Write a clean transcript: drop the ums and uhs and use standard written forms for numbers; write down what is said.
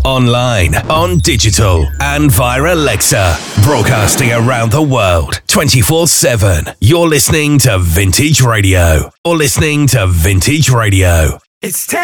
online, on digital, and via Alexa. Broadcasting around the world, 24/7. You're listening to Vintage Radio. It's